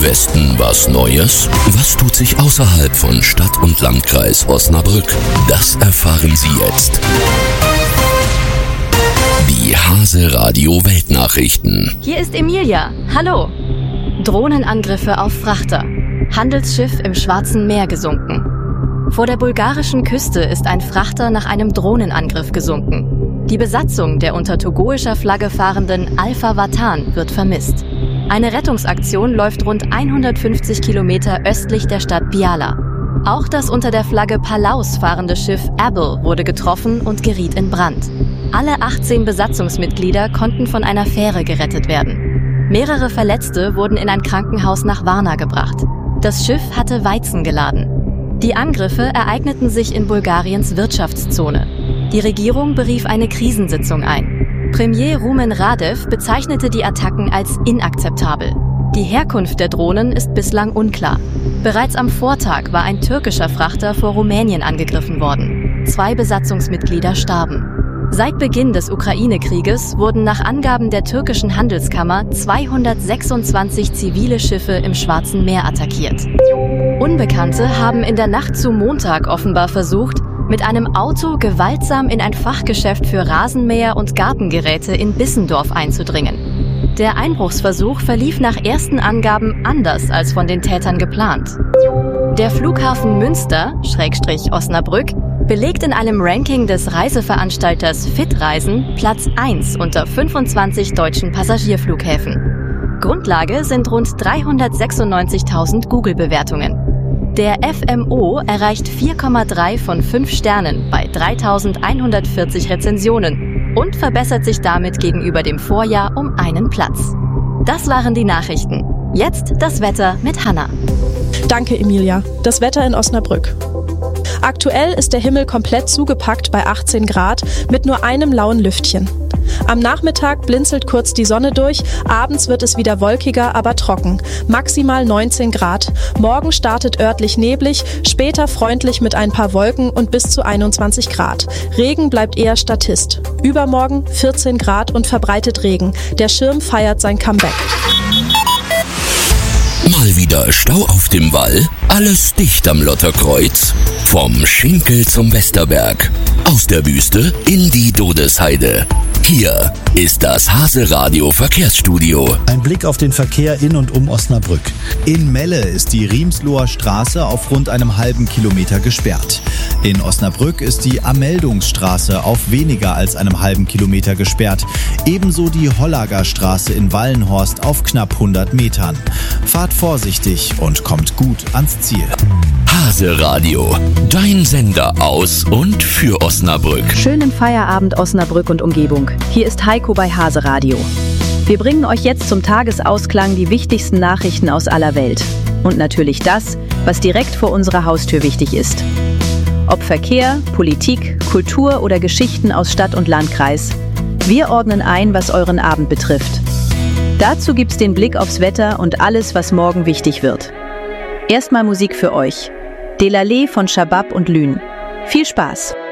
Westen was Neues? Was tut sich außerhalb von Stadt und Landkreis Osnabrück? Das erfahren Sie jetzt. Die Hase Radio Weltnachrichten. Hier ist Emilia. Hallo. Drohnenangriffe auf Frachter. Handelsschiff im Schwarzen Meer gesunken. Vor der bulgarischen Küste ist ein Frachter nach einem Drohnenangriff gesunken. Die Besatzung der unter togoischer Flagge fahrenden Alpha Vatan wird vermisst. Eine Rettungsaktion läuft rund 150 Kilometer östlich der Stadt Biala. Auch das unter der Flagge Palaus fahrende Schiff Abel wurde getroffen und geriet in Brand. Alle 18 Besatzungsmitglieder konnten von einer Fähre gerettet werden. Mehrere Verletzte wurden in ein Krankenhaus nach Varna gebracht. Das Schiff hatte Weizen geladen. Die Angriffe ereigneten sich in Bulgariens Wirtschaftszone. Die Regierung berief eine Krisensitzung ein. Premier Rumen Radev bezeichnete die Attacken als inakzeptabel. Die Herkunft der Drohnen ist bislang unklar. Bereits am Vortag war ein türkischer Frachter vor Rumänien angegriffen worden. 2 Besatzungsmitglieder starben. Seit Beginn des Ukraine-Krieges wurden nach Angaben der türkischen Handelskammer 226 zivile Schiffe im Schwarzen Meer attackiert. Unbekannte haben in der Nacht zu Montag offenbar versucht, mit einem Auto gewaltsam in ein Fachgeschäft für Rasenmäher und Gartengeräte in Bissendorf einzudringen. Der Einbruchsversuch verlief nach ersten Angaben anders als von den Tätern geplant. Der Flughafen Münster, /Osnabrück, belegt in einem Ranking des Reiseveranstalters Fitreisen Platz 1 unter 25 deutschen Passagierflughäfen. Grundlage sind rund 396.000 Google-Bewertungen. Der FMO erreicht 4,3 von 5 Sternen bei 3.140 Rezensionen und verbessert sich damit gegenüber dem Vorjahr um einen Platz. Das waren die Nachrichten. Jetzt das Wetter mit Hanna. Danke, Emilia. Das Wetter in Osnabrück. Aktuell ist der Himmel komplett zugepackt bei 18 Grad mit nur einem lauen Lüftchen. Am Nachmittag blinzelt kurz die Sonne durch, abends wird es wieder wolkiger, aber trocken. Maximal 19 Grad. Morgen startet örtlich neblig, später freundlich mit ein paar Wolken und bis zu 21 Grad. Regen bleibt eher Statist. Übermorgen 14 Grad und verbreitet Regen. Der Schirm feiert sein Comeback. Mal wieder Stau auf dem Wall? Alles dicht am Lotterkreuz? Vom Schinkel zum Westerberg. Aus der Wüste in die Dodesheide. Hier ist das Hase Radio Verkehrsstudio. Ein Blick auf den Verkehr in und um Osnabrück. In Melle ist die Riemsloher Straße auf rund einem halben Kilometer gesperrt. In Osnabrück ist die Ameldungsstraße auf weniger als einem halben Kilometer gesperrt. Ebenso die Hollager Straße in Wallenhorst auf knapp 100 Metern. Fahrt vorsichtig und kommt gut ans Ziel. Hase Radio, dein Sender aus und für Osnabrück. Schönen Feierabend Osnabrück und Umgebung. Hier ist Heiko bei Hase Radio. Wir bringen euch jetzt zum Tagesausklang die wichtigsten Nachrichten aus aller Welt. Und natürlich das, was direkt vor unserer Haustür wichtig ist. Ob Verkehr, Politik, Kultur oder Geschichten aus Stadt und Landkreis. Wir ordnen ein, was euren Abend betrifft. Dazu gibt's den Blick aufs Wetter und alles, was morgen wichtig wird. Erstmal Musik für euch. Delallé von Shabab und Lün. Viel Spaß!